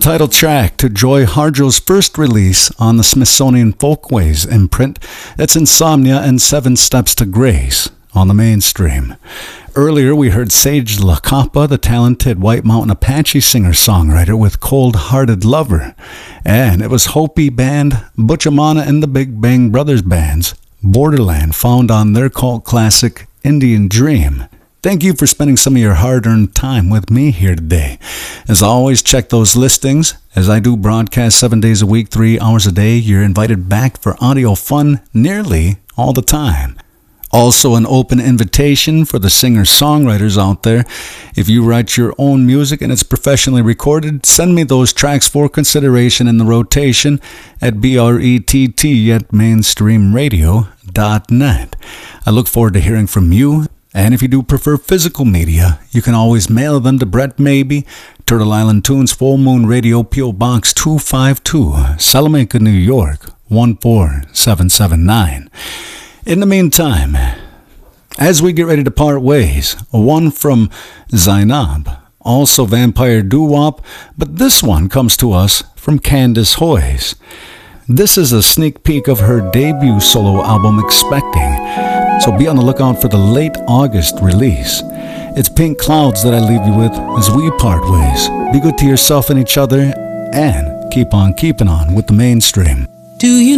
title track to Joy Harjo's first release on the Smithsonian Folkways imprint. That's Insomnia and 7 Steps to Grace on the Mainstream. Earlier, we heard Sage LaCapa, the talented White Mountain Apache singer-songwriter, with Cold Hearted Lover. And it was Hopi band Butch Amana and the Big Bang Brothers band's Borderland, found on their cult classic Indian Dream. Thank you for spending some of your hard-earned time with me here today. As always, check those listings. As I do broadcast 7 days a week, 3 hours a day, you're invited back for audio fun nearly all the time. Also, an open invitation for the singer-songwriters out there. If you write your own music and it's professionally recorded, send me those tracks for consideration in the rotation at brett@mainstreamradio.net. I look forward to hearing from you. And if you do prefer physical media, you can always mail them to Brett Maybe, Turtle Island Tunes, Full Moon Radio, P.O. Box 252, Salamanca, New York, 14779. In the meantime, as we get ready to part ways, one from Zainab, also Vampire Doo-Wop, but this one comes to us from Candace Hoyes. This is a sneak peek of her debut solo album, Expecting, so be on the lookout for the late August release. It's Pink Clouds that I leave you with as we part ways. Be good to yourself and each other, and keep on keeping on with the Mainstream. Do you